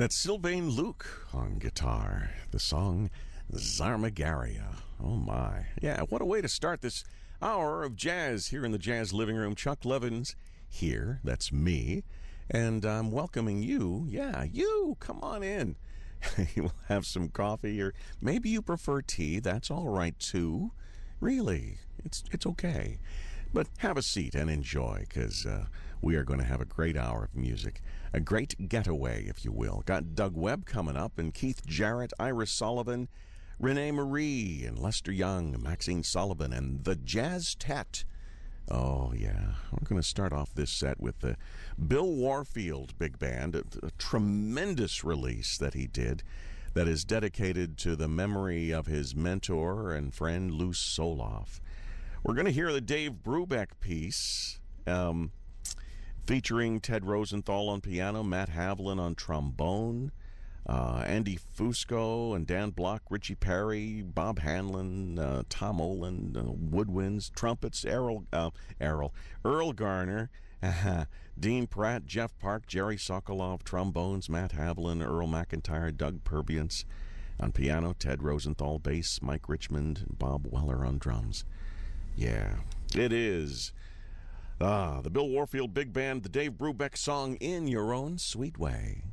That's Sylvain Luke on guitar. The song Zarmagaria. Oh my. Yeah, what a way to start this hour of jazz here in the Jazz Living Room. Chuck Levins here. That's me. And I'm welcoming you. Yeah, you. Come on in. You'll have some coffee, or maybe you prefer tea. That's all right too. Really, it's okay. But have a seat and enjoy, because we are going to have a great hour of music. A great getaway, if you will. Got Doug Webb coming up, and Keith Jarrett, Iris Sullivan, Renee Marie, and Lester Young, Maxine Sullivan, and the Jazz Tet. Oh, yeah. We're going to start off this set with the Bill Warfield Big Band, a tremendous release that he did that is dedicated to the memory of his mentor and friend, Lou Soloff. We're going to hear the Dave Brubeck piece featuring Ted Rosenthal on piano, Matt Havlin on trombone, Andy Fusco and Dan Block, Richie Perry, Bob Hanlon, Tom Olin, woodwinds, trumpets, Earl Garner, Dean Pratt, Jeff Park, Jerry Sokolov, trombones, Matt Havlin, Earl McIntyre, Doug Perbiance on piano, Ted Rosenthal, bass, Mike Richmond, Bob Weller on drums. Yeah, it is the Bill Warfield Big Band, the Dave Brubeck song, In Your Own Sweet Way.